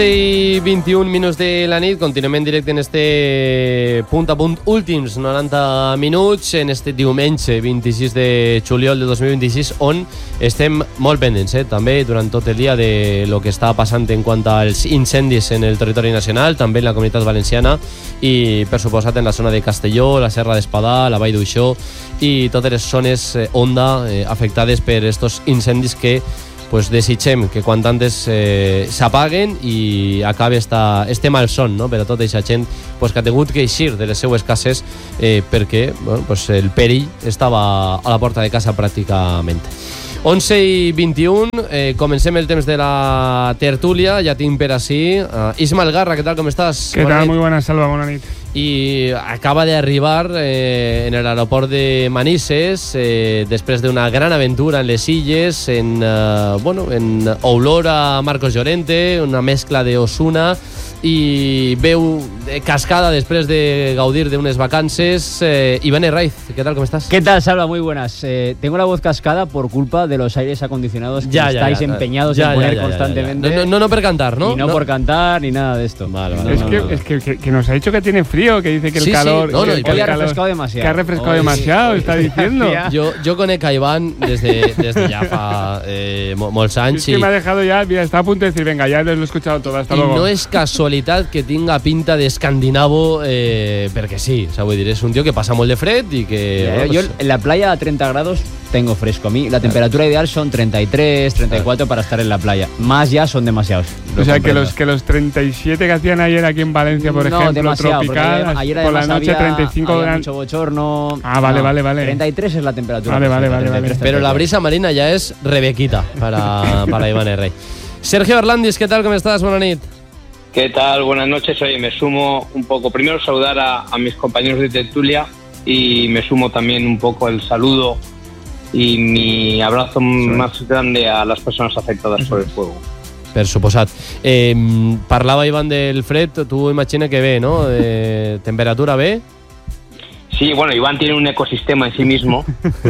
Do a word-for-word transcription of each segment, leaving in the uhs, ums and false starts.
I vint-i-un minuts de la nit, continuem en directe en este punt a punt, últims noranta minuts, en este diumenge vint-i-sis de juliol de dos mil vint-i-sis, on estem molt pendents, eh? també durant tot el dia, de lo que està passant en quant als incendis en el territori nacional, també en la Comunitat Valenciana i, per suposat, en la zona de Castelló, la Serra d'Espadà, la Vall d'Uixó i totes les zones eh, onda eh, afectades per estos incendis que pues desitgem que quan antes eh, s'apaguen i acabe esta, este malson, no? per a tota aquesta gent pues, que ha tingut que eixir de les seues cases eh, perquè bueno, pues, el perill estava a la porta de casa pràcticament. onze i vint-i-un, eh, comencem el temps de la tertúlia, ja tinc per ací uh, Ismael Garra, què tal, com estàs? Què tal, muy buena, Salva, bona nit. I acaba d'arribar eh, en l'aeroport de Manises eh, després d'una gran aventura en les illes, en, eh, bueno, en olor a Marcos Llorente, una mescla de Osuna i veu cascada després de gaudir d'unes vacances. eh, Iván Herraiz, ¿qué tal, cómo estás? ¿Qué tal, Salva? Muy buenas. Eh, tengo la voz cascada por culpa de los aires acondicionados que ya, ya, estáis ya, empeñados ya, en poner ya, ya, constantemente. Ya, ya. No, no, no por cantar, ¿no? Y no, no por cantar ni nada de esto. Vale, vale, es no, que, no, no. es que, que, que nos ha dicho que tiene frío, que dice que el sí, calor... Sí. No, no, que, que hoy ha calor, refrescado demasiado. Que ha refrescado Hoy, demasiado, está diciendo. Yo, yo conec a Iván desde, desde ya fa eh, molts anys. Es que me ha dejado ya, mira, está a punto de decir, venga, ya lo he escuchado todo, hasta I luego. no és casualitat que tinga pinta d'escandinavo, eh, perquè sí, o sea, vull dir, és un tio que passa molt de fred i que... Yeah, bueno, yo pues, en la playa a treinta grados tengo fresco. A mí la temperatura ideal son treinta y tres, treinta y cuatro para estar en la playa. Más ya son demasiados. O sea, que los, que los treinta y siete que hacían ayer aquí en Valencia, por no, ejemplo, demasiado, tropical, ayer por la noche había, treinta y cinco había gran... mucho bochorno. Ah, vale, no, vale, vale. treinta y tres es la temperatura. Vale, vale, vale, treinta y tres, vale. Pero la brisa marina ya es Rebequita para, para Iván Herrey. Sergio Arlandis, ¿qué tal? ¿Cómo estás? Buenas noches. ¿Qué tal? Buenas noches. Oye, me sumo un poco. Primero saludar a, a mis compañeros de tertulia y me sumo también un poco el saludo y mi abrazo sí. más grande a las personas afectadas por el fuego. Per suposat. Eh, parlava Iván del fred, tu imagina que ve, ¿no? De temperatura ve. Sí, bueno, Iván tiene un ecosistema en sí mismo,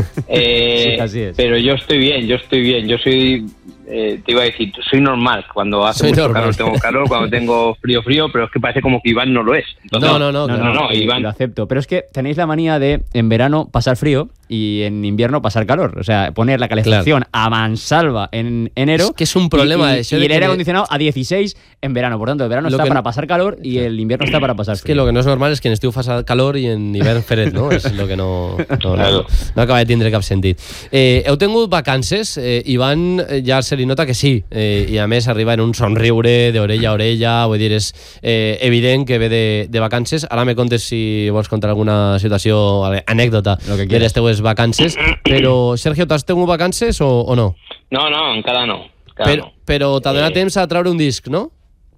eh, sí, así es. Pero yo estoy bien, yo estoy bien, yo soy, eh, te iba a decir, soy normal, cuando hace soy mucho normal. calor tengo calor, cuando tengo frío frío, pero es que parece como que Iván no lo es. Entonces, no, no, no, no, claro. no, no, no, Iván. Lo acepto, pero es que tenéis la manía de en verano pasar frío y en invierno pasar calor, o sea, poner la calefacción claro. a mansalva en enero. Es que es un problema y, y, eso y de el aire que... acondicionado a dieciséis en verano, por tanto, el verano lo está que... para pasar calor y el invierno está para pasar frío. Es que lo que no es normal es que en estiu fa calor i en hivern fred, no? És lo que no, no, no, no acaba de tindre cap sentit. Eh, heu tingut vacances, eh, Iván ja se li nota que sí, eh, i a més arriba en un somriure d'orella a orella, vull dir, és eh, evident que ve de, de vacances. Ara me contes si vols contar alguna situació, anècdota de les teues vacances, però Sergio, t'has tingut vacances o, o no? No, no, encara no. Encara però no. però t'ha donat eh... temps a traure un disc, ¿no?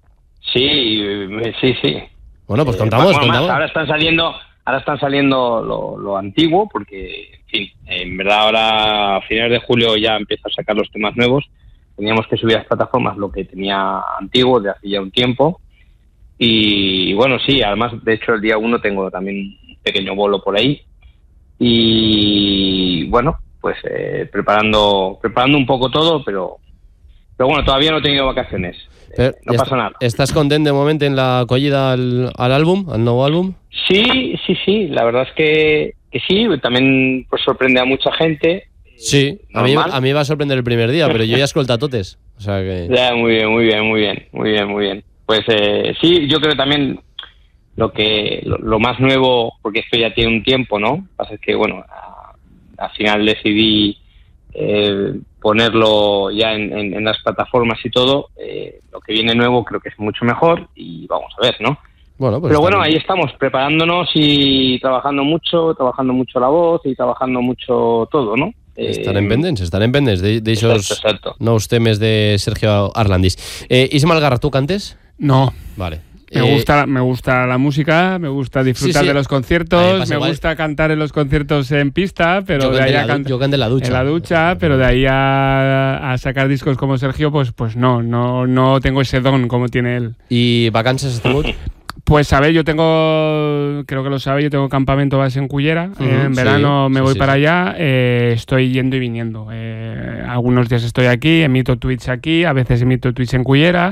Sí, sí, sí. Bueno, pues contamos, eh, bueno, contamos. Más, ahora están saliendo, ahora están saliendo lo, lo antiguo, porque, en fin, en verdad ahora a finales de julio ya empiezo a sacar los temas nuevos. Teníamos que subir a las plataformas lo que tenía antiguo de hace ya un tiempo. Y bueno, sí, además, de hecho, el día uno tengo también un pequeño bolo por ahí. Y bueno, pues eh, preparando, preparando un poco todo, pero, pero bueno, todavía no he tenido vacaciones. Però no passa nada. ¿Estás content de moment en la acollida al, al álbum, al nuevo álbum? Sí, sí, sí. La verdad es que, que sí. También pues, sorprende a mucha gente. Sí, a mí, a mí va a sorprender el primer día, pero yo ya escolta totes. O sea que... Ya, muy bien, muy bien, muy bien, muy bien, muy bien. Pues eh, sí, yo creo también lo que lo, lo más nuevo, porque esto ya tiene un tiempo, ¿no? Pasa es que, bueno, a, al final decidí eh, ponerlo ya en, en, en las plataformas y todo. Eh, lo que viene nuevo creo que es mucho mejor y vamos a ver, ¿no? Bueno, pues pero bueno, bien. Ahí estamos, preparándonos y trabajando mucho, trabajando mucho la voz y trabajando mucho todo, ¿no? Estarem pendents, estarem pendents d'aixòs nous temes de Sergio Arlandis. Eh, Ismael Garra, ¿tú cantes? No. Vale. Me, eh, gusta, me gusta la música, me gusta disfrutar sí, sí. de los conciertos, me igual. gusta cantar en los conciertos en pista, pero de ahí a cantar yo canto en la ducha. En la ducha, pero de ahí a, a sacar discos como Sergio, pues, pues no, no, no tengo ese don como tiene él. ¿Y vacances estuvo? Pues a ver, yo tengo, creo que lo sabéis, yo tengo campamento base en Cullera. Uh-huh, eh, en verano sí, me sí, voy sí, para sí. allá, eh, estoy yendo y viniendo. Eh, algunos días estoy aquí, emito tweets aquí, a veces emito tweets en Cullera.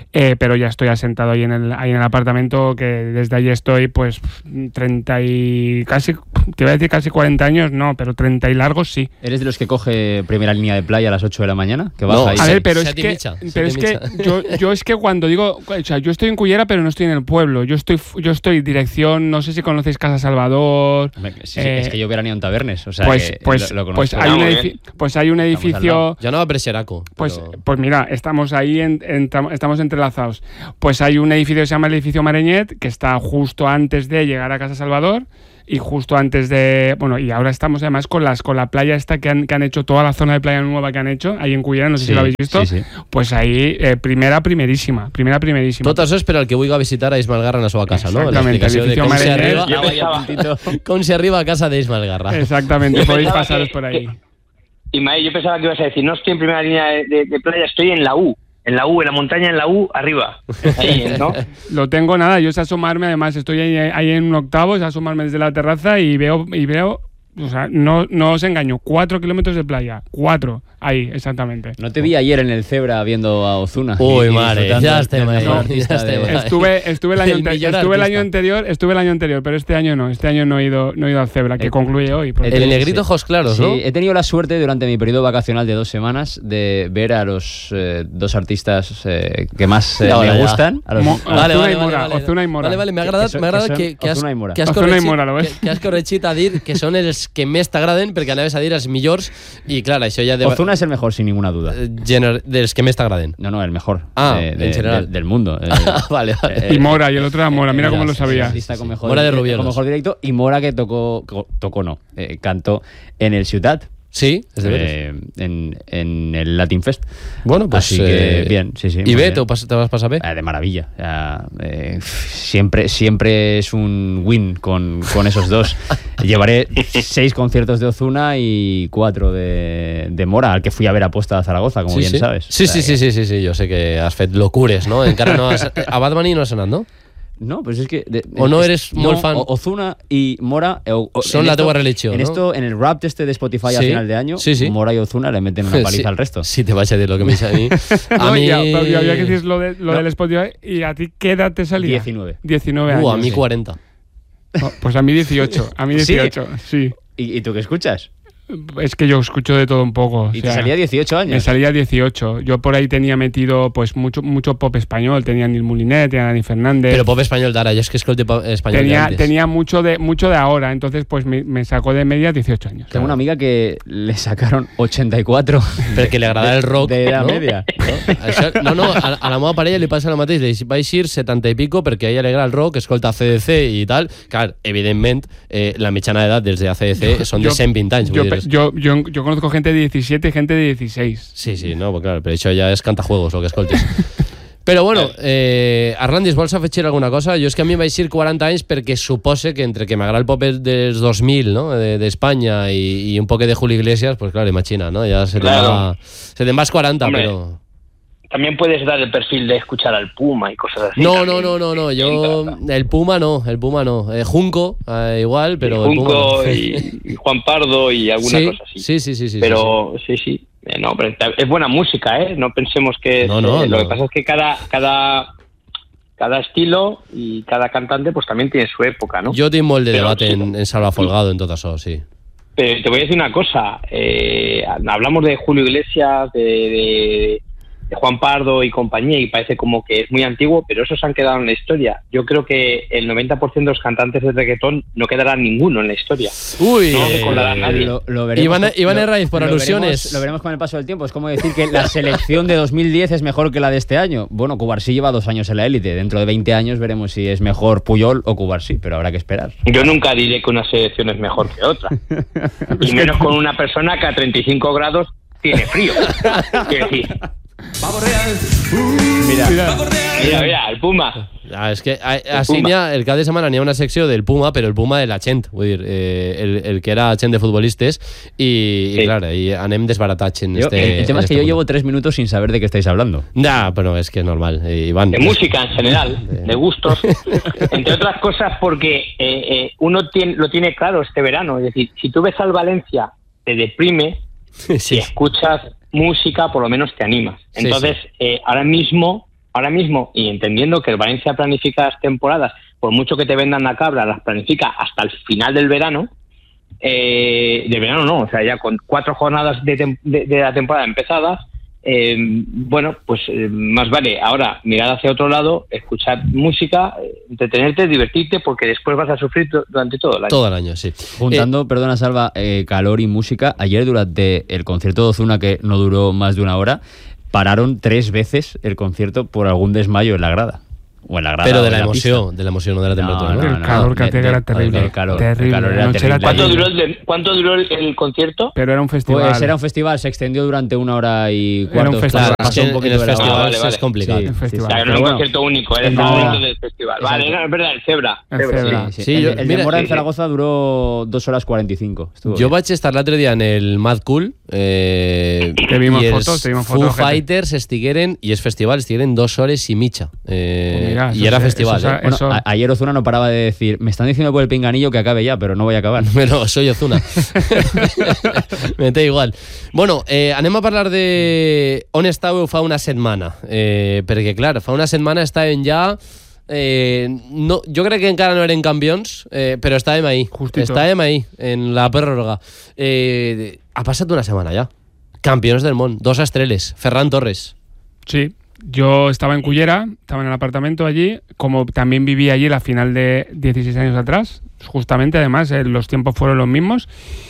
eh, pero ya estoy asentado ahí en el, ahí en el apartamento, que desde allí estoy pues treinta y casi, te iba a decir casi cuarenta años, no, pero treinta y largos sí. ¿Eres de los que coge primera línea de playa a las ocho de la mañana? Que baja No, ahí. A ver, pero se es que, micha, pero es que yo, yo es que cuando digo, o sea, yo estoy en Cullera, pero no estoy en el pueblo. Yo estoy, yo estoy dirección, no sé si conocéis Casa Salvador. Sí, sí, eh, es que yo veraneo en Tabernes, o sea, pues, que pues, lo, lo pues, conozco. hay un muy edifi- pues hay un edificio. Yo no a Preseraco. Pues, pero... pues mira, estamos ahí, en, en, estamos entrelazados. Pues hay un edificio que se llama el edificio Mareñet, que está justo antes de llegar a Casa Salvador y justo antes de... Bueno, y ahora estamos además con las con la playa esta que han, que han hecho, toda la zona de playa nueva que han hecho, ahí en Cullera, no sé Sí, si lo habéis visto. sí, sí. Pues ahí, eh, primera, primerísima, primera, primerísima. Tot això és per al que vulgui a visitar a Ismael Garra en la seva casa, no? Exactamente, L'explicació de edificio com se Mareñet. arriba, Yo pensaba, com se arriba a casa d'Ismael Garra. Exactamente, Yo podéis pensaba pasaros que- por ahí. Ismael, yo pensaba que ibas a decir, no estoy en primera línea de, de- de playa, estoy en la U. En la U, en la montaña, en la U, arriba. Ahí, ¿no? Lo tengo nada, yo sé asomarme, además estoy ahí, ahí en un octavo, es asomarme desde la terraza y veo, y veo, o sea, no, no os engaño, cuatro kilómetros de playa, cuatro, ahí, exactamente. No te vi ayer en el Zebra viendo a Ozuna. Uy, y- y madre, disfrutando ya del estem mejor ahí, artista ya estem de- ahí. Estuve, estuve el año, El ante- millor estuve el año artista. anterior, estuve el año anterior, pero este año no, este año no he ido, no he ido al Zebra, que Eh, concluye hoy. por el cierto. El negrito Sí. ojos claros, ¿no? Sí, he tenido la suerte durante mi periodo vacacional de dos semanas de ver a los eh, dos artistas eh, que más eh, Ya, me vale, ya. gustan. A los, Mo- a- Ozuna y Mora, Ozuna y Mora. Vale, vale, m'ha Que- agradat, que són- m'ha agradat que que, són que, has, Ozuna i Mora. que, has Ozuna i corregit, Mora, lo que, ves? que has corregit a dir que són els que més t'agraden, perquè anaves a dir els millors, i clar, això ja... De, Ozuna es el mejor, sin ninguna duda. eh, gener, dels que més t'agraden. No, no, el mejor Ah, de- de- en general. del- del mundo. Eh, vale, vale. Y Mora, y el otro era Mora, mira cómo lo es sabía. el artista con mejor, Mora de eh, Rubielos. con mejor directo, y Mora que tocó, co- tocó no, eh, cantó en el Ciutat, Sí, és de veres. eh, en, en el Latin Fest. Bueno, pues... Así que bien, sí, sí. I muy bé, bien. te, ho pas, te vas passar bé? Eh, de maravilla. O sea, eh, siempre, siempre es un win con, con esos dos. Llevaré seis conciertos de Ozuna y cuatro de, de Mora, al que fui a ver a Posta de Zaragoza, como sí, bien sí. sabes. Sí, O sea, sí, sí, sí, sí, sí, jo sé que has fet locures, no? Encara no has... A Bad Bunny no has anat, no? No, pues es que... de- O no es- eres no, molt fan. o- Ozuna y Mora... eh, o- o- Son en la esto- teua religió, En no? esto, en el rap este de Spotify a Sí, final de año, sí, sí. Mora y Ozuna le meten una paliza Sí, al resto. Sí, te vaig a dir lo que me dice a mí. A No, mí... ya, pero ya había que decir lo, de, lo No. del Spotify, ¿y a ti qué edad te salía? diecinueve. diecinueve años. Uh, a mí sí. cuarenta. Oh, pues a mí dieciocho, a mí ¿Sí? dieciocho, sí. ¿Y, y tú qué escuchas? Es que yo escucho de todo un poco. ¿Y o te sea, salía dieciocho años? Me salía dieciocho. Yo por ahí tenía metido pues mucho mucho pop español. Tenía Nil Molinet, tenía Dani Fernández. Pero pop español d'ara, jo és que escolto pop español de tenía, antes. tenía mucho de mucho de ahora. Entonces pues me, me sacó de media dieciocho años. Tengo una amiga que le sacaron ochenta y cuatro. Perquè li agradava el rock, de edad no? media. No, Això, no, no, a, a la meva parella li passa el mateix, li va eixir setanta i pico perquè a ella li agrada el rock, escolta A C D C i tal. Clar, evidentment, eh, la mitjana d'edat dels de A C D C són de Yo- cent vint anys. Yo, Vull pe- dir, yo, yo, yo conozco gente de diecisiete y gente de dieciséis. sí, sí, no, clar, però això ja és cantajuegos, el que escoltes. Però bueno, eh, Arlandis, vols afegir alguna cosa? Jo és que a mi vaig dir quaranta anys perquè supose que entre que m'agrada el pop dels dos mil, no? d'Espanya de, i, i un poc de Julio Iglesias, pues claro, imagina, ¿no? Ya se te Claro. va, se te vas cuarenta, Hombre. pero... También puedes dar el perfil de escuchar al Puma y cosas así. No, también. no, no, no, no, yo... El Puma no, el Puma no. Eh, Junco, eh, igual, pero Y el Puma Junco no. y, y Juan Pardo y alguna sí, cosa así. sí, sí, sí, sí. Pero sí, sí. Eh, no, pero está- es buena música, ¿eh? No pensemos que... es, No, no, eh, Lo no. que pasa es que cada, cada, cada estilo y cada cantante pues también tiene su época, ¿no? Jo tinc molt de Pero debat sí. en, en Salva Folgado, en tot això, sí. Pero te voy a decir una cosa. eh, hablamos de Julio Iglesias, de, de, de Juan Pardo y compañía, y parece como que es muy antiguo, pero esos han quedado en la historia. Yo creo que el noventa por ciento de los cantantes de reggaetón no quedará ninguno en la historia. Uy, No eh, recordará a nadie. Lo, lo veremos Iván- con- Iván lo- Herraiz, por lo alusiones. veremos- lo veremos con el paso del tiempo. Es como decir que la selección de dos mil diez es mejor que la de este año. Bueno, Cubarsí lleva dos años en la élite. Dentro de veinte años veremos si es mejor Puyol o Cubarsí, pero habrá que esperar. Yo nunca diré que una selección es mejor que otra. Y menos con una persona que a treinta y cinco grados tiene frío. Quiero decir, Mira, Mira, mira, mira, el Puma. Ah, és que a, així Puma. n'hi ha, el cap de setmana n'hi ha una secció del Puma, però el Puma de la gent, vull dir, eh, el, el que era gent de futbolistes, i, Sí. i clar, i anem desbaratats en yo- este... el, el tema en es que este yo punt. llevo tres minutos sin saber de qué estáis hablando. Nah, pero es que es normal, eh, Iván. De música en general, de gustos, entre otras cosas porque eh, eh, uno tiene, lo tiene claro este verano, es decir, si tú ves al Valencia, te deprime, si Sí. escuchas música por lo menos te animas. Sí, Entonces, eh, ahora mismo, ahora mismo, y entendiendo que el Valencia planifica las temporadas, por mucho que te vendan la cabra, las planifica hasta el final del verano, eh, de verano no, o sea, ya con cuatro jornadas de, tem- de, de la temporada empezadas, eh, bueno, pues eh, más vale ahora mirar hacia otro lado, escuchar música, eh, entretenerte, divertirte, porque después vas a sufrir t- durante todo el año. Todo el año, sí. Juntando, Eh, perdona Salva, eh, calor y música, ayer durante el concierto de Ozuna, que no duró más de una hora, pararon tres veces el concierto por algún desmayo en la grada. O en la grada pero o de en la, la emoción, pista. de la emoción, no de la No, temperatura. no, ¿no? El calor que de- hacía de- era terrible. el calor, terrible. el calor era La noche era terrible. ¿Cuánto terrible. duró, el, ¿Cuánto duró el, el concierto? Pero era un festival. Pues era un festival, se extendió durante una hora y Era cuarto. un festival. Claro, pasó es que un en poquito el de la hora. festival Ah, vale, vale. es complicado. Sí, El sí, festival. sí. O sea, que no Pero es un bueno, concierto único, era el No. momento del festival. Vale, Exacto. no, es verdad, el Zebra. El Zebra, Zebra. Sí, Sí, el, yo- el de mira, Mora en sí, sí. Zaragoza duró dos horas cuarenta y cinco. Estuvo Yo bien. vaig estar l'altre dia en el Mad Cool eh, Te vimos i els fotos, te vimos Foo fotos, gente. Fighters estigueren, i els festivals estigueren dos hores i mitja. Eh, Pues mira, I eso era se- festival, eso se- eh? Bueno, eso- a- ayer Ozuna no paraba de decir, me están diciendo por el pinganillo que acabe ya, pero no voy a acabar. Bueno, soy Ozuna. Me té igual. Bueno, eh, anem a parlar de on estàveu fa una setmana. Eh, perquè, clar, fa una setmana estàvem ja... Eh, no, jo crec que encara no eren campions, eh, però estàvem ahí. Justito. Estàvem ahí, en la pròrroga. Eh, ha passat una setmana ja. Campions del món, dos estreles. Ferran Torres. Sí, yo estaba en Cullera, estaba en el apartamento allí, como también viví allí la final de dieciséis años atrás, justamente, además, eh, los tiempos fueron los mismos.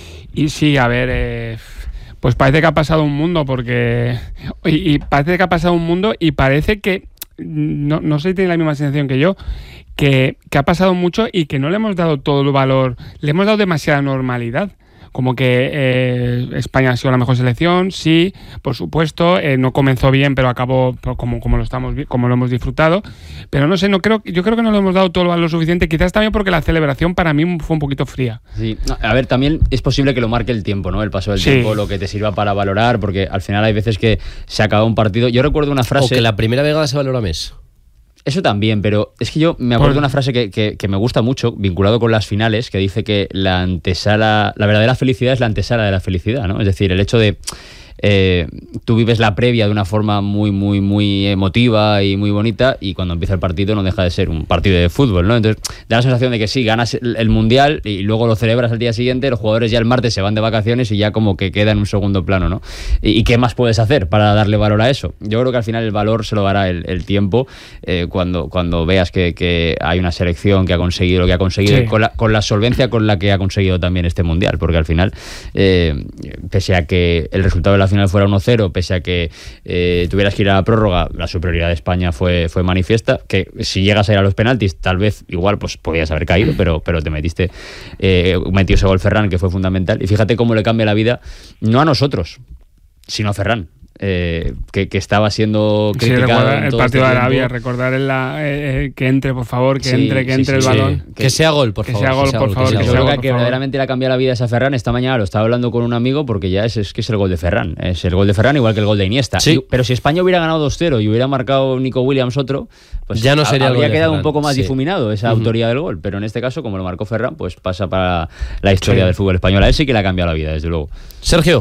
Y sí, a ver, eh, pues parece que ha pasado un mundo, porque... Y, y parece que ha pasado un mundo y parece que, no, no sé si tiene la misma sensación que yo, que, que ha pasado mucho y que no le hemos dado todo el valor, le hemos dado demasiada normalidad. Como que eh, España ha sido la mejor selección, sí, por supuesto, eh, no comenzó bien, pero acabó como, como lo estamos vi- como lo hemos disfrutado. Pero no sé, no creo, yo creo que no le hemos dado todo el valor suficiente, quizás también porque la celebración para mí fue un poquito fría. Sí. No, a ver, también es posible que lo marque el tiempo, ¿no? El paso del Sí. tiempo, lo que te sirva para valorar, porque al final hay veces que se acaba un partido. Yo recuerdo una O frase... que la primera vegada se valora més. Eso también, pero es que yo me acuerdo Por- de una frase que, que, que me gusta mucho, vinculado con las finales, que dice que la antesala, la verdadera felicidad es la antesala de la felicidad, ¿no? Es decir, el hecho de eh, tú vives la previa de una forma muy, muy, muy emotiva y muy bonita, y cuando empieza el partido no deja de ser un partido de fútbol, ¿no? Entonces da la sensación de que sí, ganas el, el Mundial y luego lo celebras al día siguiente, los jugadores ya el martes se van de vacaciones y ya como que queda en un segundo plano, ¿no? ¿Y, y qué más puedes hacer para darle valor a eso? Yo creo que al final el valor se lo dará el, el tiempo, eh, cuando, cuando veas que, que hay una selección que ha conseguido lo que ha conseguido, Sí. y con la, con la solvencia con la que ha conseguido también este Mundial, porque al final, eh, pese a que el resultado de la final fuera uno cero, pese a que eh, tuvieras que ir a la prórroga, la superioridad de España fue, fue manifiesta, que si llegas a ir a los penaltis, tal vez igual pues podías haber caído, pero, pero te metiste, eh, metió ese gol Ferran, que fue fundamental, y fíjate cómo le cambia la vida, no a nosotros, sino a Ferran. Eh, que, que estaba siendo Sí, criticado recuerda en el todo partido este de Arabia, tiempo. recordar en la, eh, eh, que entre, por favor, que Sí, entre, que sí, entre sí, el sí. balón. Que sea gol, por Que favor. sea gol, por favor, Que que yo sea creo gol, que, por que favor. verdaderamente le ha cambiado la vida a Ferran. Esta mañana lo estaba hablando con un amigo, porque ya es, es que es el gol de Ferran. Es el gol de Ferran igual que el gol de Iniesta. Sí. Y- pero si España hubiera ganado dos cero y hubiera marcado Nico Williams otro, pues Ya no sería el habría gol de quedado un Ferran, poco más sí. difuminado esa Ujú. autoría del gol. Pero en este caso, como lo marcó Ferran, pues pasa para la historia Sí. del fútbol español. A él sí que le ha cambiado la vida, desde luego. Sergio.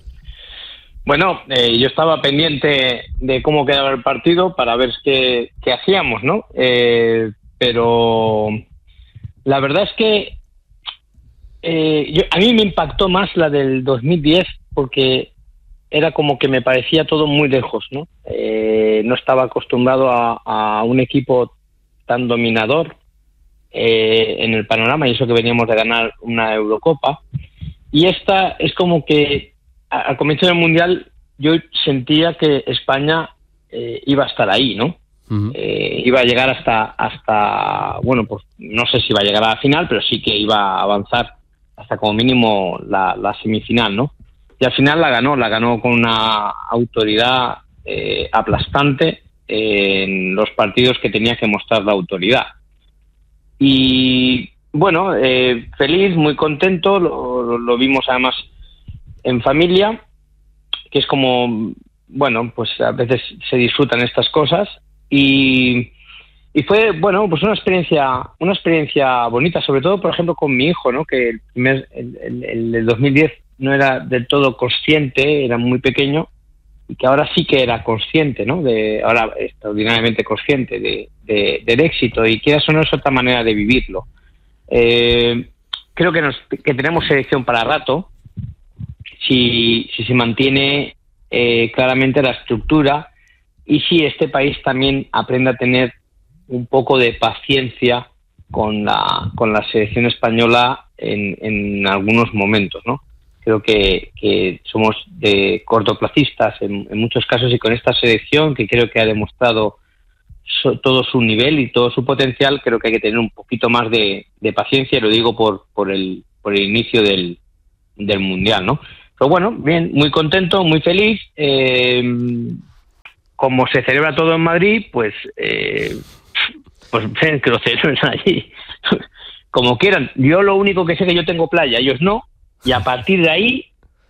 Bueno, eh, yo estaba pendiente de cómo quedaba el partido para ver qué, qué hacíamos, ¿no? Eh, pero la verdad es que eh, yo, a mí me impactó más la del dos mil diez, porque era como que me parecía todo muy lejos, ¿no? Eh, no estaba acostumbrado a, a un equipo tan dominador eh, en el panorama, y eso que veníamos de ganar una Eurocopa. Y esta es como que al comienzo del Mundial yo sentía que España eh, iba a estar ahí, ¿no? Uh-huh. Eh, iba a llegar hasta, hasta, bueno, pues no sé si iba a llegar a la final, pero sí que iba a avanzar hasta como mínimo la, la semifinal, ¿no? Y al final la ganó, la ganó con una autoridad eh, aplastante en los partidos que tenía que mostrar la autoridad. Y bueno, eh, feliz, muy contento, lo, lo, lo vimos además en familia, que es como, bueno, pues a veces se disfrutan estas cosas, y, y fue, bueno, pues una experiencia, una experiencia bonita, sobre todo, por ejemplo, con mi hijo, ¿no? Que el primer, el, el, el dos mil diez no era del todo consciente, era muy pequeño, y que ahora sí que era consciente, ¿no? De, ahora extraordinariamente consciente de, de, del éxito, y quieras o no es otra manera de vivirlo. Eh, creo que, nos, que tenemos selección para rato si, si se mantiene eh, claramente la estructura y si este país también aprende a tener un poco de paciencia con la, con la selección española en, en algunos momentos, ¿no? Creo que, que somos de cortoplacistas en, en muchos casos, y con esta selección, que creo que ha demostrado so, todo su nivel y todo su potencial, creo que hay que tener un poquito más de, de paciencia, y lo digo por, por, el, por el inicio del, del Mundial, ¿no? Pero bueno, bien, muy contento, muy feliz. Eh, como se celebra todo en Madrid, pues, eh, pues ven que lo celebren allí, como quieran. Yo lo único que sé es que yo tengo playa, ellos no. Y a partir de ahí,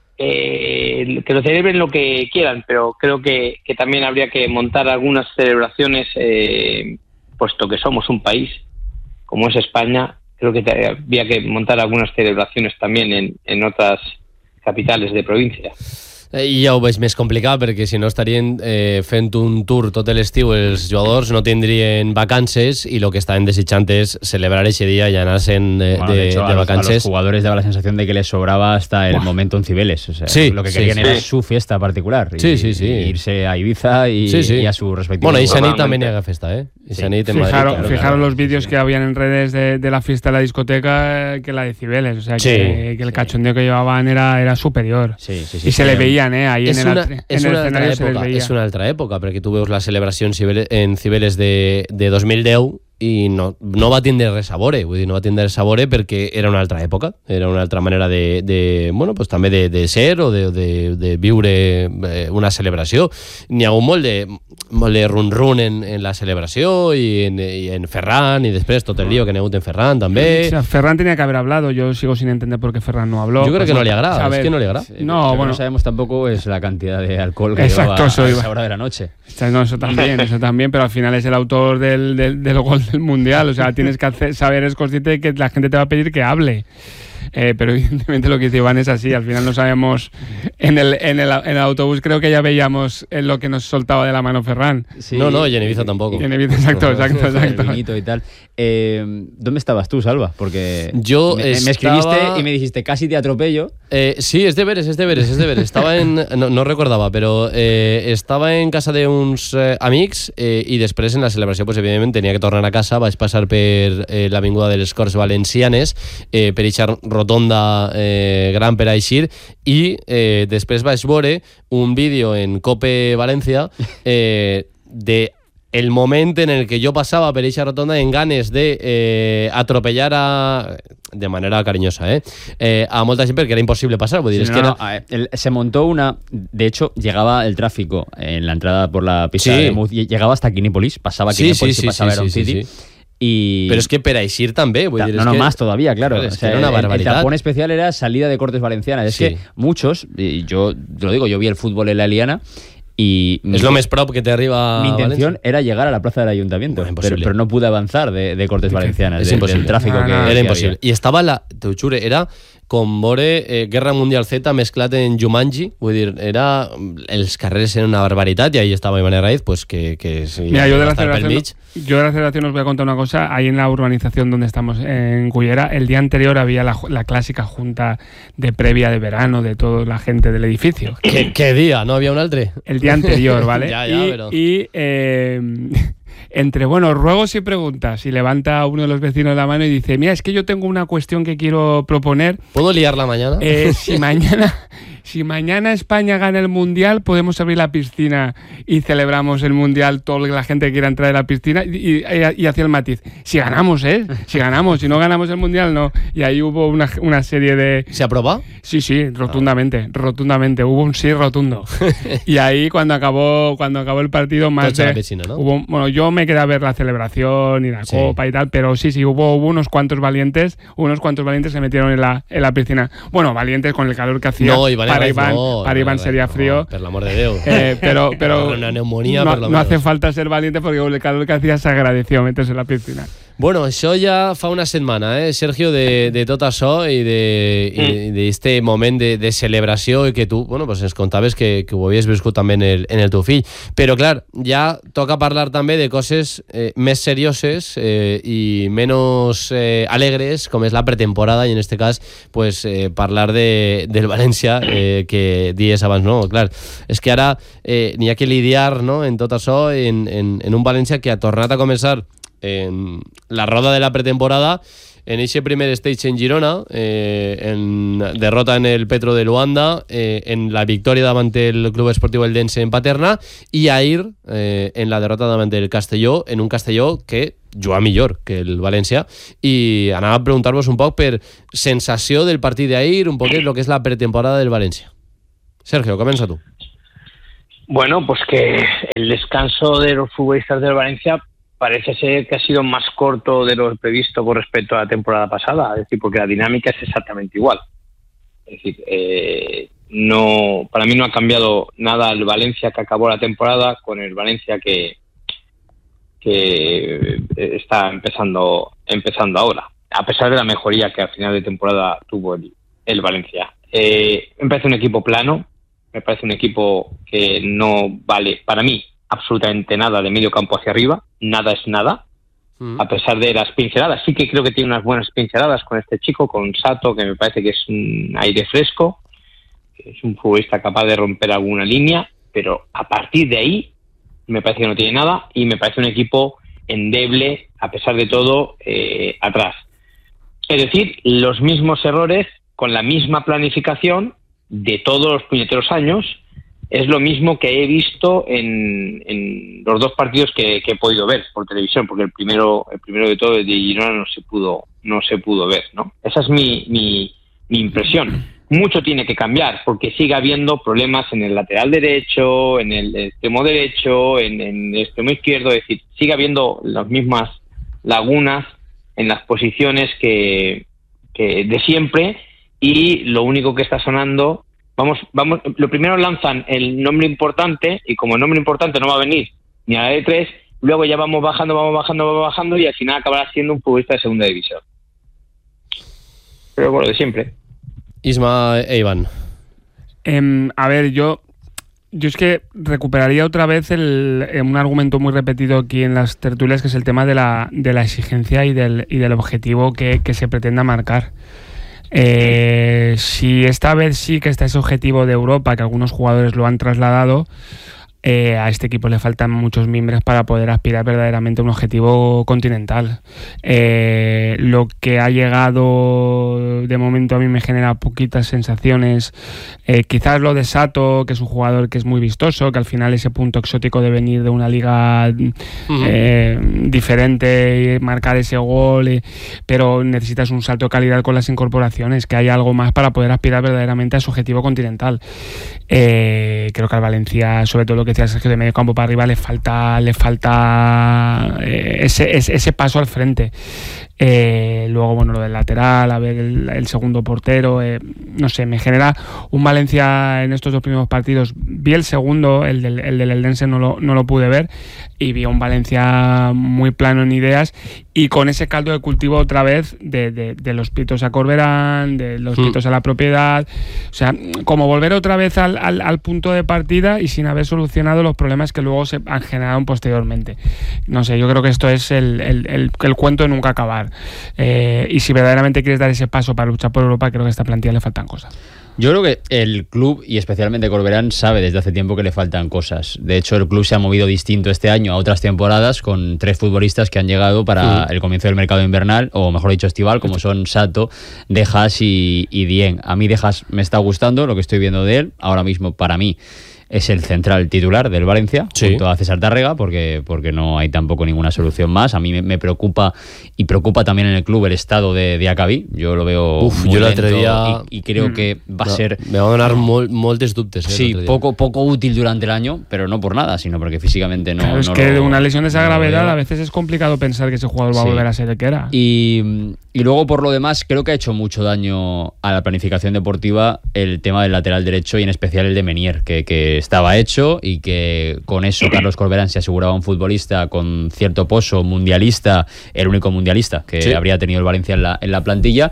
eh, que lo celebren lo que quieran, pero creo que, que también habría que montar algunas celebraciones, eh, puesto que somos un país como es España, creo que habría que montar algunas celebraciones también en, en otras capitales de provincia. I ja ho veig més complicat, perquè si no estarien eh, fent un tour tot l'estiu, els jugadors no tindrien vacances, y lo que estaven desitjant és celebrar ese día y anar-se'n de, bueno, de, de, hecho, de a vacances. Los, a los jugadores daba la sensación de que les sobraba hasta el Buah. momento en Cibeles. O sea, sí, lo que querían sí, era sí. su fiesta particular. Y, sí, sí, sí. Y irse a Ibiza y, sí, sí. y a su respectivo. Bueno, y Sanit también haga fiesta, ¿eh? Y sí. Sanit en Fijaron, Madrid. Claro, fijaron claro. los vídeos que habían en redes de, de la fiesta de la discoteca que la de Cibeles. O sea, sí, que, que el sí. cachondeo que llevaban era, era superior. Sí, sí, sí, y sí, se sí, le sí. veían, ¿eh? Ahí és en el, una, en és el una escenario se les època, veía. és una altra època, perquè tu veus la celebració en Cibeles, en Cibeles de, de dos mil deu i no, no va tindre res a veure, vull dir, no va tindre res a veure perquè era una altra època, era una altra manera de, de bueno, pues també de, de ser o de, de, de viure una celebració. N'hi ha hagut molt de, molt de run-run en, en la celebració i en, i en Ferran, i després tot el lío que n'hi ha hagut en Ferran també. O sea, Ferran tenía que haber hablado, yo sigo sin entender por qué Ferran no habló. Yo creo pues, que no le agrada, ¿sabes? es que no le agrada. No, Lo bueno. que no sabemos tampoco es la cantidad de alcohol que Exacto, llevaba eso a iba. esa hora de la noche. No, eso también, eso también, pero al final es el autor del, del, del gol del Mundial, o sea, tienes que hacer, saber, es consciente de que la gente te va a pedir que hable. Eh, pero evidentemente lo que dice Iván es así, al final no sabemos, en el, en el, en el autobús creo que ya veíamos en lo que nos soltaba de la mano Ferran. Sí. No, no, y en Ibiza tampoco. Y en Ibiza, exacto, exacto, exacto. El vinito y tal. Eh, ¿Dónde estabas tú, Salva? Porque yo me, estaba... me escribiste y me dijiste casi te atropello. Eh, sí, es deberes, es deberes, es deberes. Estava en... No, no recordava, però eh, estava en casa d'uns eh, amics eh, i després en la celebració, pues, evidentment, tenia que tornar a casa. Vaig passar per eh, l'Avinguda de les Corts Valencianes, eh, per eixa rotonda eh, gran per a eixir, i eh, després vaig veure un vídeo en Cope València eh, de el moment en el que jo passava per eixa rotonda en ganes de eh, atropellar a... de manera cariñosa, ¿eh? Eh, a molta gent perquè era imposible pasar. Vull dir, sí, es no, que no, era... el, se montó una... De hecho, llegaba el tráfico en la entrada por la pista sí. de Muz, llegaba hasta Quinípolis, pasaba sí, Quinípolis sí, sí, y pasaba sí, Iron sí, City. Sí, sí. Y... Pero es que per a eixir també. Vull dir, no, es no, que... más todavía, claro. claro es o sea, que era una el, barbaridad. El tapón especial era salida de Cortes Valencianas. Es sí. que muchos, y yo te lo digo, yo vi el fútbol en la Eliana y... Es mi, lo més prop que te arriba Mi intención València. era llegar a la plaza del ayuntamiento, bueno, pero, pero no pude avanzar de, de Cortes Valencianas, es de, imposible. del tráfico no, que, no, que era imposible. había. I estava la... Te ho jure, era com veure eh, Guerra Mundial Z mesclat en Jumanji. Vull dir, era... Els carrers eren una barbaritat i ahí estava Iván Herraiz, pues que... que sí, Mira, yo de, la pel celebración, mig. yo de la celebración os voy a contar una cosa. Ahí en la urbanización donde estamos, en Cullera, el día anterior había la, la clásica junta de previa de verano de toda la gente del edificio. ¿Qué, qué día? ¿No había un altre? El día anterior, ¿vale? ya, ya, y pero... y eh, entre, bueno, ruegos y preguntas, y levanta uno de los vecinos la mano y dice, mira, es que yo tengo una cuestión que quiero proponer. ¿Puedo liarla mañana? Eh, si mañana... Si mañana España gana el Mundial, podemos abrir la piscina y celebramos el Mundial, toda la gente que quiera entrar a la piscina, y, y, y hacia el matiz. Si ganamos, ¿eh? Si ganamos, si no ganamos el Mundial, no. Y ahí hubo una, una serie de... ¿Se aprobó? Sí, sí, rotundamente, rotundamente. Hubo un sí rotundo. Y ahí cuando acabó cuando acabó el partido, más Todos a de... la piscina, ¿no? Hubo, bueno, yo me quedé a ver la celebración y la Sí. copa y tal, pero sí, sí, hubo, hubo unos cuantos valientes, unos cuantos valientes se metieron en la, en la piscina. Bueno, valientes con el calor que hacía. No, Iván para Herraiz, Iván, no, para Iván no, sería no, frío. Per l'amor de Déu. Eh, pero pero una neumonía, no, por lo no menos. hace falta ser valiente porque con el calor que hacía se agradeció meterse en la piscina. Bueno, això ja fa una setmana, eh, Sergio, de, de tot això i d'aquest mm. moment de, de celebració i que tu, bueno, pues ens contaves que, que ho havies viscut també en el, en el teu fill. Però, clar, ja toca parlar també de coses eh, més serioses eh, i menys eh, alegres, com és la pretemporada, i en este cas, pues, eh, parlar de, del València, eh, que dies abans, no? Clar, és que ara eh, n'hi ha que lidiar, no?, en tot això, en, en, en un València que ha tornat a començar en la roda de la pretemporada en ese primer stage en Girona, eh, en derrota en el Petro de Luanda, eh, en la victòria davant el Club Esportiu Eldense en Paterna, i ahir eh, en la derrota davant del Castelló, en un Castelló que juga millor que el València, i anava a preguntar-vos un poc per sensació del partit d'ahir, un poquet lo que és la pretemporada del València. Sergio, comença tu. Bueno, pues que el descanso de los futbolistas del Valencia parece ser que ha sido más corto de lo previsto con respecto a la temporada pasada, es decir, porque la dinámica es exactamente igual. Es decir, eh, no, para mí no ha cambiado nada el Valencia que acabó la temporada con el Valencia que, que está empezando, empezando ahora, a pesar de la mejoría que al final de temporada tuvo el, el Valencia. Eh, me parece un equipo plano, me parece un equipo que no vale, para mí, absolutamente nada de medio campo hacia arriba, nada es nada, mm. a pesar de las pinceladas. Sí que creo que tiene unas buenas pinceladas con este chico, con Sato, que me parece que es un aire fresco, que es un futbolista capaz de romper alguna línea, pero a partir de ahí me parece que no tiene nada y me parece un equipo endeble, a pesar de todo, eh, atrás. Es decir, los mismos errores con la misma planificación de todos los puñeteros años. Es lo mismo que he visto en, en los dos partidos que, que he podido ver por televisión, porque el primero, el primero de todo de Girona no se pudo, no se pudo ver, ¿no? Esa es mi, mi, mi impresión. Mucho tiene que cambiar, porque sigue habiendo problemas en el lateral derecho, en el extremo derecho, en, en el extremo izquierdo, es decir, sigue habiendo las mismas lagunas en las posiciones que, que de siempre, y lo único que está sonando. Vamos, vamos, lo primero lanzan el nombre importante y como el nombre importante no va a venir ni a la de tres, luego ya vamos bajando, vamos bajando, vamos bajando y al final acabará siendo un futbolista de segunda división. Pero bueno, de siempre. Isma e Iván. Eh, a ver, yo, yo es que recuperaría otra vez el, un argumento muy repetido aquí en las tertulias, que es el tema de la, de la exigencia y del, y del objetivo que, que se pretenda marcar. Eh, si esta vez sí que está ese objetivo de Europa, que algunos jugadores lo han trasladado, eh, a este equipo le faltan muchos mimbres para poder aspirar verdaderamente a un objetivo continental. Eh, lo que ha llegado de momento a mí me genera poquitas sensaciones. Eh, quizás lo de Sato, que es un jugador que es muy vistoso, que al final ese punto exótico de venir de una liga uh-huh. eh, diferente y marcar ese gol, eh, pero necesitas un salto de calidad con las incorporaciones, que hay algo más para poder aspirar verdaderamente a su objetivo continental. Eh, creo que al Valencia, sobre todo lo que decía Sergio, de medio campo para arriba, le falta le falta eh, ese, ese, ese paso al frente. Eh, luego, bueno, lo del lateral, a ver el, el segundo portero, eh, no sé, me genera un Valencia en estos dos primeros partidos. Vi el segundo, el del, el del Eldense no lo, no lo pude ver, y vi un Valencia muy plano en ideas y con ese caldo de cultivo otra vez de, de, de los pitos a Corberán, de los mm. pitos a la propiedad, o sea, como volver otra vez al, al, al punto de partida y sin haber solucionado los problemas que luego se han generado posteriormente. No sé, yo creo que esto es el, el, el, el cuento de nunca acabar. Eh, y si verdaderamente quieres dar ese paso para luchar por Europa, creo que a esta plantilla le faltan cosas. Yo creo que el club, y especialmente Corberán, sabe desde hace tiempo que le faltan cosas. De hecho, el club se ha movido distinto este año a otras temporadas, con tres futbolistas que han llegado para sí. el comienzo del mercado invernal, o mejor dicho estival, como son Sato, Dejas y, y Dieng. A mí Dejas me está gustando lo que estoy viendo de él. Ahora mismo, para mí, es el central titular del Valencia, sí. junto a César Tárrega, porque, porque no hay tampoco ninguna solución más. A mí me, me preocupa, y preocupa también en el club, el estado de, de Acabí. Yo lo veo Uf, muy yo lento día... y, y creo mm. que va a no, ser... Me va a donar mol, moltes dubtes. Eh, sí, poco, poco útil durante el año, pero no por nada, sino porque físicamente no... Claro, es no que lo, de una lesión de esa no gravedad a veces es complicado pensar que ese jugador va sí. a volver a ser el que era. Y, y luego, por lo demás, creo que ha hecho mucho daño a la planificación deportiva el tema del lateral derecho, y en especial el de Menier, que, que estaba hecho y que con eso Carlos Corberán se aseguraba un futbolista con cierto pozo mundialista, el único mundialista que sí. habría tenido el Valencia en la, en la plantilla,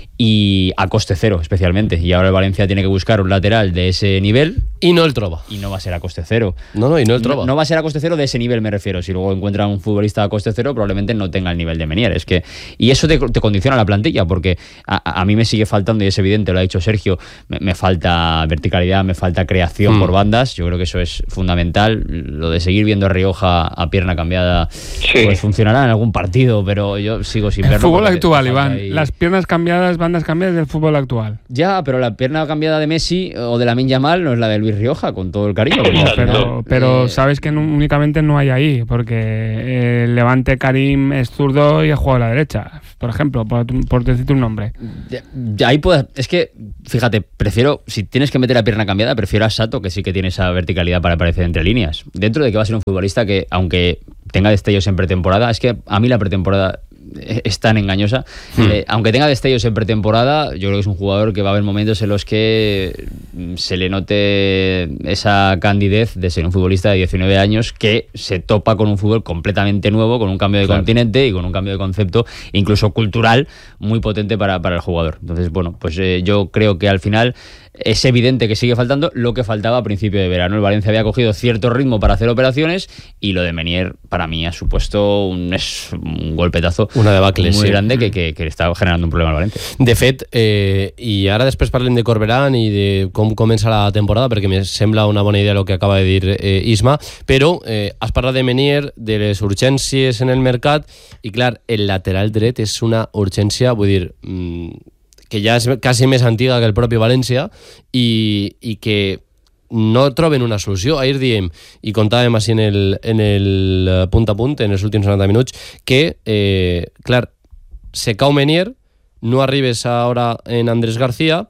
y a coste cero especialmente, y ahora el Valencia tiene que buscar un lateral de ese nivel y no el troba, y no va a ser a coste cero. No, no, y no el troba. No, no va a ser a coste cero de ese nivel, me refiero. Si luego encuentran un futbolista a coste cero, probablemente no tenga el nivel de Menier. Es que, y eso te, te condiciona la plantilla, porque a, a mí me sigue faltando, y es evidente, lo ha dicho Sergio, me, me falta verticalidad, me falta creación mm. por bandas. Yo creo que eso es fundamental. Lo de seguir viendo a Rioja a pierna cambiada, sí. pues funcionará en algún partido, pero yo sigo sin verlo. El fútbol actual, Iván, ahí. Las piernas cambiadas, bandas cambiadas del fútbol actual. Ya, pero la pierna cambiada de Messi o de Lamine Yamal no es la de Luis Rioja, con todo el cariño. No, pero pero eh, sabes que no, únicamente no hay ahí, porque el Levante Karim es zurdo y ha jugado a la derecha, por ejemplo, por, por decirte un nombre. Ya, ya ahí puedes, es que, fíjate, prefiero, si tienes que meter a pierna cambiada, prefiero a Sato, que sí que tiene esa verticalidad para aparecer entre líneas. Dentro de que va a ser un futbolista que, aunque tenga destellos en pretemporada, es que a mí la pretemporada es tan engañosa. Hmm. Eh, aunque tenga destellos en pretemporada, yo creo que es un jugador que va a haber momentos en los que se le note esa candidez de ser un futbolista de diecinueve años que se topa con un fútbol completamente nuevo, con un cambio de claro. continente y con un cambio de concepto, incluso cultural, muy potente para, para el jugador. Entonces, bueno, pues eh, yo creo que al final es evidente que sigue faltando lo que faltaba a principio de verano. El Valencia había cogido cierto ritmo para hacer operaciones, y lo de Menier para mí ha supuesto un, es un golpetazo una debacle, muy sí. grande que, que, que està generando un problema al Valencia. De fet, eh, i ara després parlem de Corberán i de com comença la temporada, perquè me sembla una bona idea el que acaba de dir eh, Isma, però eh, has parlat de Menier, de les urgències en el mercat, i clar, el lateral dret és una urgència, vull dir, mmm, que ja és quasi més antiga que el propi València, i, i que no troben una solució. Ahir diem, i contàvem així en el, en el punt a punt, en els últims noranta minuts, que, eh, clar, se cau Menier, no arribes ara en Andrés García,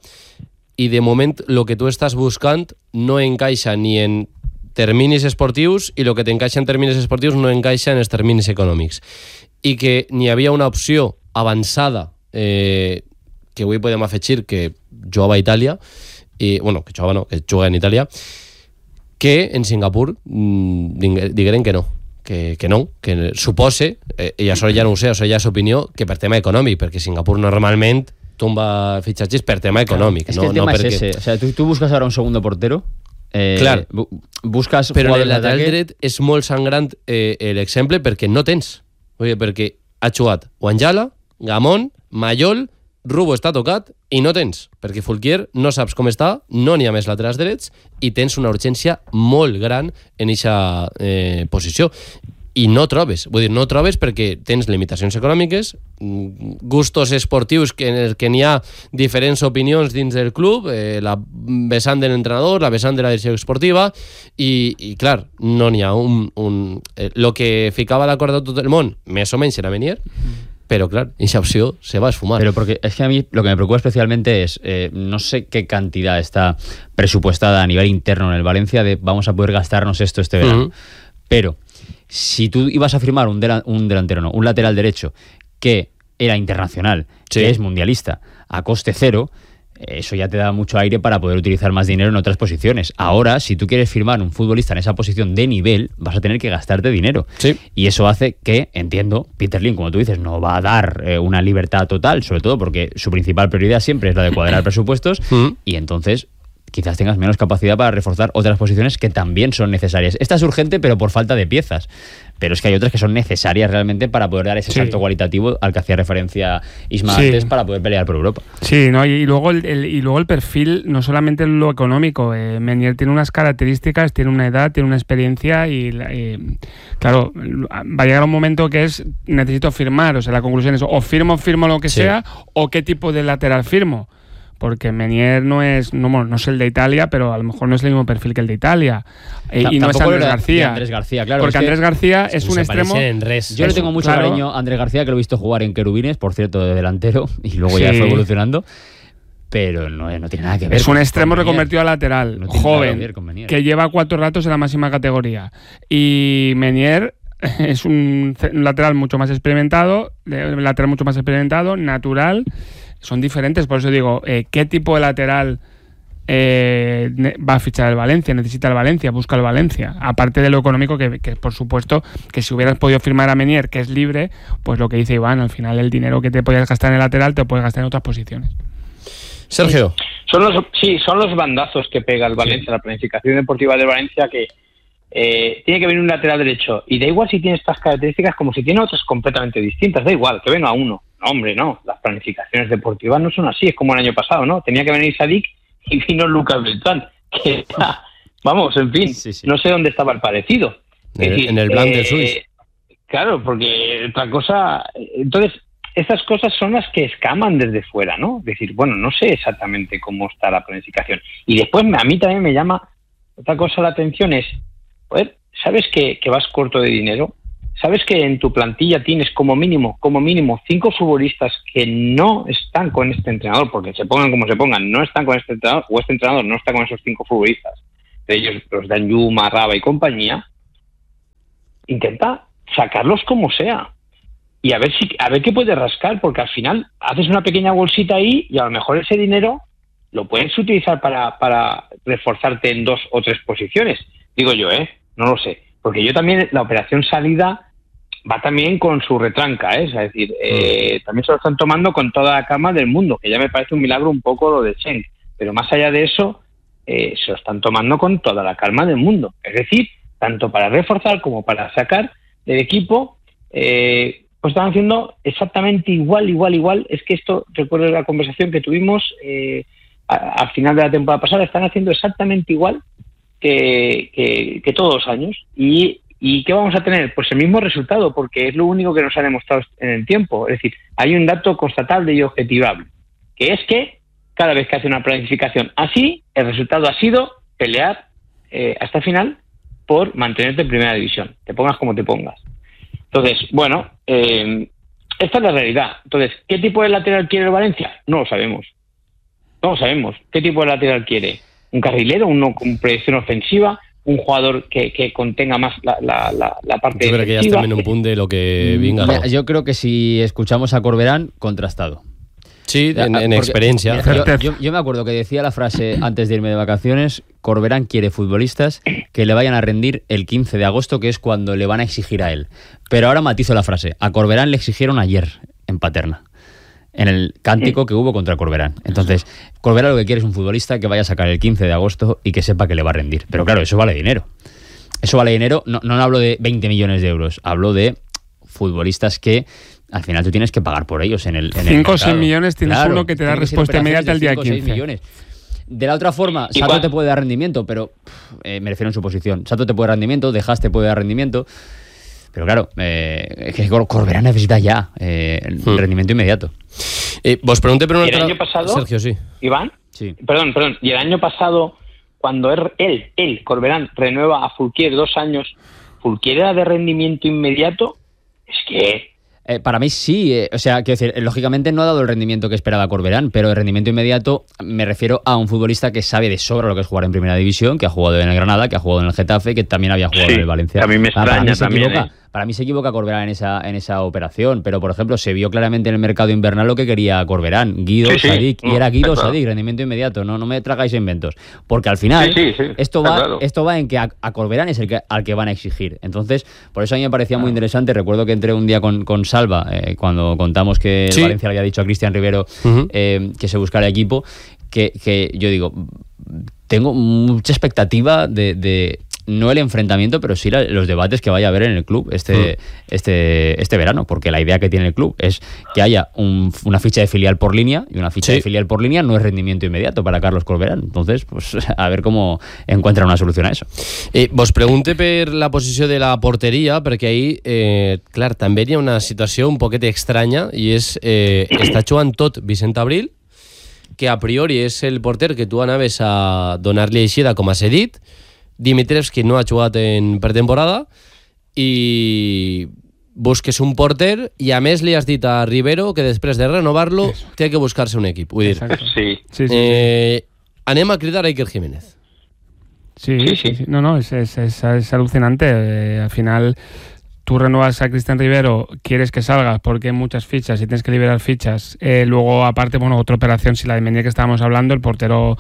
i de moment el que tu estàs buscant no encaixa ni en terminis esportius, i el que t'encaixa en terminis esportius no encaixa en els terminis econòmics. I que n'hi havia una opció avançada, eh, que avui podem afegir que jugava a Itàlia, i, bueno, que jugava no, que juga en Itàlia, que en Singapur mmm, digueren que no, que, que no, que supose, eh, i això ja no ho sé, això ja és opinió, que per tema econòmic, perquè Singapur normalment tumba fitxatges per tema econòmic. Claro, es no, que el tema no es perquè... ese, o sea, tú, tú buscas ahora un segundo portero, eh, clar, bu buscas però en el lateral dret és molt sangrant eh, l'exemple, perquè no tens. Oye, perquè ha jugat Wanjala, Gamón, Mayol, Rubo està tocat i no tens, perquè Fulquier no saps com està, no n'hi ha més laterals drets i tens una urgència molt gran en aquesta eh, posició. I no trobes, vull dir, no trobes perquè tens limitacions econòmiques, gustos esportius que en el que n'hi ha diferents opinions dins del club, eh, la vessant de l'entrenador, la vessant de la direcció esportiva, i, i clar, no n'hi ha un... un eh, lo que ficava d'acord a tot el món, més o menys era Menier, pero claro, esa opción se va a esfumar. Pero porque es que a mí lo que me preocupa especialmente es, eh, no sé qué cantidad está presupuestada a nivel interno en el Valencia de vamos a poder gastarnos esto este verano. Uh-huh. Pero si tú ibas a firmar un, delan- un delantero, no, un lateral derecho que era internacional, sí. que es mundialista, a coste cero, eso ya te da mucho aire para poder utilizar más dinero en otras posiciones. Ahora, si tú quieres firmar un futbolista en esa posición de nivel, vas a tener que gastarte dinero. Sí. Y eso hace que, entiendo, Peter Lim, como tú dices, no va a dar eh, una libertad total, sobre todo porque su principal prioridad siempre es la de cuadrar presupuestos, mm. y entonces quizás tengas menos capacidad para reforzar otras posiciones que también son necesarias. Esta es urgente, pero por falta de piezas. Pero es que hay otras que son necesarias realmente para poder dar ese sí. salto cualitativo al que hacía referencia Isma sí. antes, para poder pelear por Europa. Sí, no, y luego el, el, y luego el perfil, no solamente lo económico. Eh, Menier tiene unas características, tiene una edad, tiene una experiencia y, y, claro, va a llegar un momento que es necesito firmar. O sea, la conclusión es o firmo, firmo lo que sí. sea, o qué tipo de lateral firmo. Porque Menier no es no, bueno, no es el de Italia, pero a lo mejor no es el mismo perfil que el de Italia. Eh, y no es Andrés García. Andrés García, claro. Porque es Andrés García es, es un extremo. Yo le tengo mucho claro. cariño a Andrés García, que lo he visto jugar en Querubines, por cierto, de delantero, y luego sí. ya fue evolucionando. Pero no, no tiene nada que ver. Es un extremo reconvertido a lateral, no joven, que, que lleva cuatro ratos en la máxima categoría. Y Menier es un lateral mucho más experimentado, lateral mucho más experimentado, natural. Son diferentes, por eso digo, eh, ¿qué tipo de lateral eh, va a fichar el Valencia, necesita el Valencia, busca el Valencia. Aparte de lo económico, que, que por supuesto, que si hubieras podido firmar a Meunier, que es libre, pues lo que dice Iván, al final el dinero que te podías gastar en el lateral te lo puedes gastar en otras posiciones. Sergio. Son los, sí, son los bandazos que pega el Valencia, sí. La planificación deportiva del Valencia, que eh, tiene que venir un lateral derecho, y da igual si tiene estas características como si tiene otras completamente distintas, da igual, que venga uno. No, hombre, no, las planificaciones deportivas no son así, es como el año pasado, ¿no? Tenía que venir Sadik y vino Lucas Beltrán, que está, vamos, en fin, sí, sí. No sé dónde estaba el parecido. En, decir, en el Blanc eh, del Suisse. Claro, porque otra cosa, entonces, estas cosas son las que escaman desde fuera, ¿no? Es decir, bueno, no sé exactamente cómo está la planificación. Y después a mí también me llama otra cosa la atención es, joder, ¿sabes que, que vas corto de dinero? ¿Sabes que en tu plantilla tienes como mínimo, como mínimo, cinco futbolistas que no están con este entrenador, porque se pongan como se pongan, no están con este entrenador, o este entrenador no está con esos cinco futbolistas, de ellos los Dan Yuma, Raba y compañía? Intenta sacarlos como sea. Y a ver si a ver qué puedes rascar, porque al final haces una pequeña bolsita ahí y a lo mejor ese dinero lo puedes utilizar para, para reforzarte en dos o tres posiciones. Digo yo, ¿eh? No lo sé. Porque yo también, la operación salida va también con su retranca, ¿eh? Es decir, eh, también se lo están tomando con toda la calma del mundo, que ya me parece un milagro un poco lo de Schenk. Pero más allá de eso, eh, se lo están tomando con toda la calma del mundo. Es decir, tanto para reforzar como para sacar del equipo, eh, pues están haciendo exactamente igual, igual, igual. Es que esto, recuerdo la conversación que tuvimos eh, al final de la temporada pasada, están haciendo exactamente igual que, que, que todos los años. Y, ¿Y qué vamos a tener? Pues el mismo resultado, porque es lo único que nos ha demostrado en el tiempo. Es decir, hay un dato constatable y objetivable, que es que cada vez que hace una planificación así, el resultado ha sido pelear eh, hasta el final por mantenerte en primera división, te pongas como te pongas. Entonces, bueno, eh, esta es la realidad. Entonces, ¿qué tipo de lateral quiere el Valencia? No lo sabemos. No lo sabemos. ¿Qué tipo de lateral quiere? ¿Un carrilero? ¿Uno con proyección ofensiva? ¿Un jugador que, que contenga más la, la, la, la parte defensiva? Yo creo que ya está en un punto de lo que venga. No. Yo creo que si escuchamos a Corberán, contrastado. Sí, en, en experiencia. Yo, yo, yo me acuerdo que decía la frase antes de irme de vacaciones: Corberán quiere futbolistas que le vayan a rendir el quince de agosto, que es cuando le van a exigir a él. Pero ahora matizo la frase. A Corberán le exigieron ayer en Paterna, en el cántico que hubo contra Corberán. Entonces, Corberán lo que quiere es un futbolista que vaya a sacar el quince de agosto y que sepa que le va a rendir. Pero claro, eso vale dinero. Eso vale dinero. No, no hablo de veinte millones de euros. Hablo de futbolistas que al final tú tienes que pagar por ellos en el cinco o seis millones tienes claro, uno que te da respuesta inmediata el día quince. Millones. De la otra forma, Sato igual te puede dar rendimiento, pero eh, me refiero en su posición. Sato te puede dar rendimiento, Dejas te puede dar rendimiento, pero claro, eh, es que Corberán necesita ya eh, el hmm. rendimiento inmediato. Eh, vos pregunté, pero no ¿Y el año pasado, Sergio, sí. Iván? Sí. Perdón, perdón. Y el año pasado, cuando él, él, Corberán, renueva a Fulquier dos años, ¿Fulquier era de rendimiento inmediato? Es que... Eh, para mí sí, eh, o sea, quiero decir, lógicamente no ha dado el rendimiento que esperaba Corberán, pero el rendimiento inmediato me refiero a un futbolista que sabe de sobra lo que es jugar en primera división, que ha jugado en el Granada, que ha jugado en el Getafe, que también había jugado sí, en el Valencia. A mí me extraña para mí también. Equivoca, eh. Para mí se equivoca Corberán en esa, en esa operación, pero por ejemplo se vio claramente en el mercado invernal lo que quería Corberán, Guido, sí, sí. Sadik, no, y era Guido, claro. Sadik, rendimiento inmediato, no, no me tragáis inventos, porque al final sí, sí, sí, esto, va, claro. esto va en que a, a Corberán es el que, al que van a exigir. Entonces, por eso a mí me parecía muy interesante. Recuerdo que entré un día con, con Salva, eh, cuando contamos que sí. el Valencia le había dicho a Cristian Rivero uh-huh. eh, que se buscara equipo, que, que yo digo, tengo mucha expectativa de... de no el enfrentamiento, pero sí la, los debates que vaya a haber en el club este, mm. este, este verano, porque la idea que tiene el club es que haya un, una ficha de filial por línea, y una ficha sí. de filial por línea no es rendimiento inmediato para Carlos Corberán. Entonces, pues a ver cómo encuentra una solución a eso. Eh, vos pregunte per la posició de la porteria, perquè ahir, eh, clar, també hi ha una situació un poquet estranya, i és, eh, està jugant tot Vicent Abril, que a priori és el porter que tu anaves a donar-li eixida com a cedit. Dimitrievski no ha jugat en pretemporada i busques un porter i a més li has dit a Rivero que després de renovar-lo té que buscar-se un equip. Vull dir, sí. Sí, sí, eh, sí. Anem a cridar a Iker Jiménez. Sí, sí, sí. sí. No, no, es, es, es, es alucinante. Eh, al final tú renuevas a Cristian Rivero, quieres que salgas porque hay muchas fichas y tienes que liberar fichas. Eh, luego, aparte, bueno, otra operación, si la de Meunier que estábamos hablando, el portero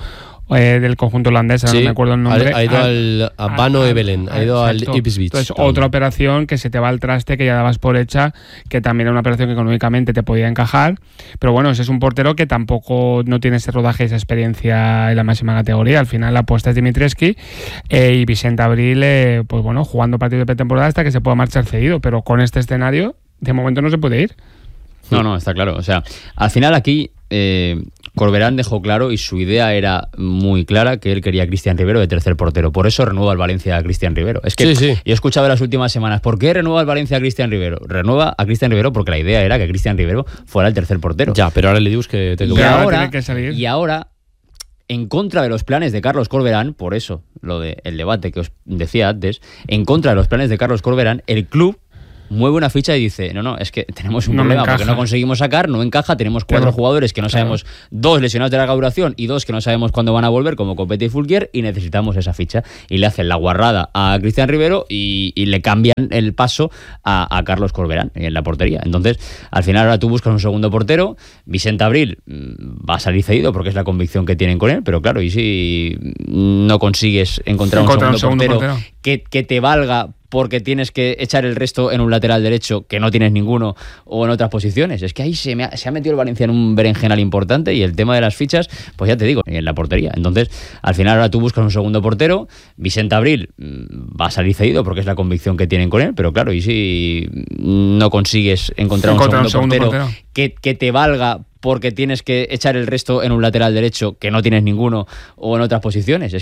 eh, del conjunto holandés, sí, no me acuerdo el nombre. Ha, ha ido al, al a Bano Evelen, ha ido exacto. al Ipswich. Entonces, también. Otra operación que se te va al traste, que ya dabas por hecha, que también era una operación que económicamente te podía encajar. Pero bueno, ese es un portero que tampoco no tiene ese rodaje, esa experiencia en la máxima categoría. Al final la apuesta es Dimitrescu eh, y Vicente Abril, eh, pues bueno, jugando partidos de pretemporada hasta que se pueda marchar cedido. Pero con este escenario, de momento no se puede ir. No, no, está claro. O sea, al final aquí eh, Corberán dejó claro y su idea era muy clara que él quería a Cristian Rivero de tercer portero. Por eso renueva el Valencia a Cristian Rivero. Es que sí, sí. Yo he escuchado en las últimas semanas, ¿por qué renueva el Valencia a Cristian Rivero? Renueva a Cristian Rivero porque la idea era que Cristian Rivero fuera el tercer portero. Ya, pero ahora le digo que te y ahora, tiene que salir. Y ahora, en contra de los planes de Carlos Corberán, por eso lo del de debate que os decía antes, en contra de los planes de Carlos Corberán, el club mueve una ficha y dice, no, no, es que tenemos un no problema porque no conseguimos sacar, no encaja, tenemos cuatro claro, jugadores que no claro. sabemos, dos lesionados de larga duración y dos que no sabemos cuándo van a volver, como Copete y Fulquier, y necesitamos esa ficha. Y le hacen la guarrada a Cristian Rivero y, y le cambian el paso a, a Carlos Corberán en la portería. Entonces, al final ahora tú buscas un segundo portero, Vicente Abril va a salir cedido porque es la convicción que tienen con él, pero claro, y si no consigues encontrar, encontrar un, segundo un segundo portero, portero. Que, que te valga porque tienes que echar el resto en un lateral derecho que no tienes ninguno o en otras posiciones. Es que ahí se, me ha, se ha metido el Valencia en un berenjenal importante y el tema de las fichas, pues ya te digo, en la portería. Entonces, al final ahora tú buscas un segundo portero, Vicente Abril va a salir cedido porque es la convicción que tienen con él, pero claro, y si no consigues encontrar, encontrar un, segundo un segundo portero, portero. Que, que te valga porque tienes que echar el resto en un lateral derecho que no tienes ninguno o en otras posiciones. Es